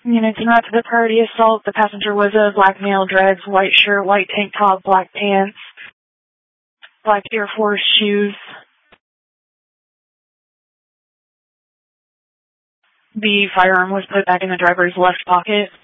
Units en route to the priority assault. The passenger was a black male, dreads, white shirt, white tank top, black pants, black Air Force shoes. The firearm was put back in the driver's left pocket.